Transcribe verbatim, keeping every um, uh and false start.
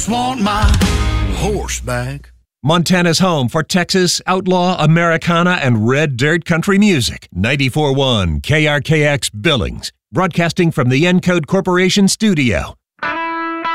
Want my horse back. Montana's home for Texas, outlaw, Americana, and red dirt country music. ninety-four point one K R K X Billings. Broadcasting from the Encode Corporation studio.